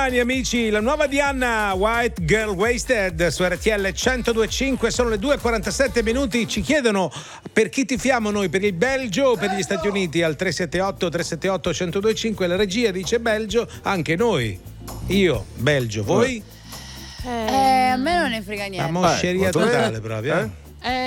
domani amici, la nuova di Anna, White Girl Wasted su RTL 102.5, sono le 2:47 minuti. Ci chiedono per chi tifiamo noi, per il Belgio o per gli Stati Uniti, al 378 1025. La regia dice Belgio, anche noi. Io Belgio, voi? A me non ne frega niente. La mosceria totale proprio.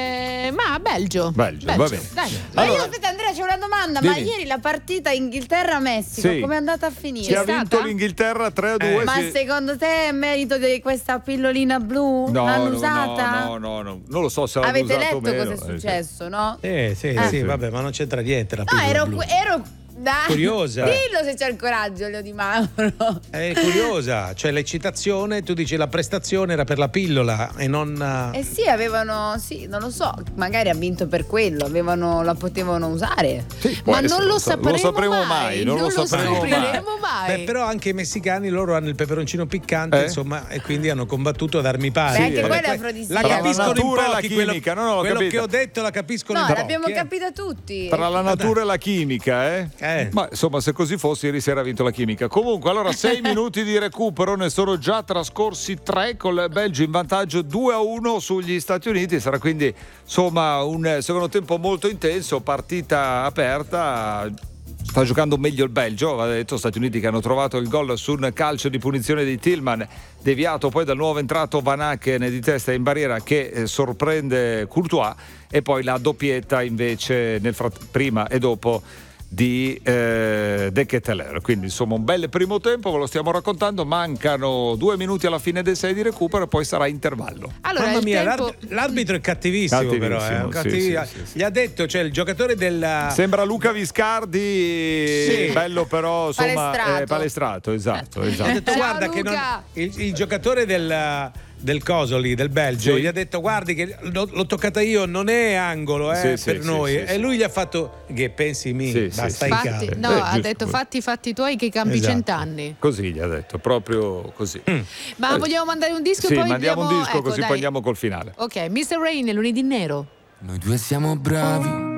Ma Belgio, va bene. Dai. Ma io, aspetta Andrea, c'è una domanda. Dimmi. Ma ieri la partita Inghilterra-Messico, Sì. come è andata a finire? Chi ha vinto l'Inghilterra 3-2. Ma secondo te è merito di questa pillolina blu? L'hanno usata? No, non lo so se l'hanno Avete usato o letto meno. cosa è successo, no? Sì, vabbè, ma non c'entra niente la No, pillola blu. ero dai, Curiosa. dillo se c'è il coraggio, Leo Di Mauro. È curiosa, cioè l'eccitazione, tu dici la prestazione era per la pillola e non... Sì, avevano, non lo so, magari ha vinto per quello, la potevano usare. Sì, Ma essere, non lo sapremo mai. Non lo scopriremo mai. Beh, però anche i messicani, loro hanno il peperoncino piccante, insomma, e quindi hanno combattuto ad armi pari. Beh, anche quella è La afrodisiaca. capiscono in natura e la pochi, chimica, quello capito. che ho detto la capiscono in No, pochi. l'abbiamo capita tutti. Tra la natura e la chimica, Ma insomma, se così fosse, ieri sera ha vinto la chimica. Comunque, allora 6 minuti di recupero, ne sono già trascorsi 3 con il Belgio in vantaggio 2-1 sugli Stati Uniti. Sarà quindi insomma un secondo tempo molto intenso, partita aperta. Sta giocando meglio il Belgio, aveva detto Stati Uniti che hanno trovato il gol su un calcio di punizione di Tillman, deviato poi dal nuovo entrato Van Aken di testa in barriera che sorprende Courtois, e poi la doppietta invece prima e dopo di De Ketelaere. Quindi insomma un bel primo tempo, ve lo stiamo raccontando, mancano 2 minuti alla fine del 6 di recupero e poi sarà intervallo. Allora, Mamma mia, tempo... l'arbitro è cattivissimo però, sì. Gli ha detto, cioè il giocatore del... Sembra Luca Viscardi, bello però insomma palestrato, esatto. Ha detto, Ciao, guarda Luca. che non, il giocatore del coso lì, del Belgio, gli ha detto guardi che l'ho toccata io, non è angolo per noi, e lui gli ha fatto che pensi basta in casa. No, ha detto fatti tuoi che cambi 100 anni. Così gli ha detto, proprio così. Ma vogliamo mandare un disco e poi mandiamo un disco, così dai. poi andiamo col finale. Ok, Mr. Rain, lunedì nero. Noi due siamo bravi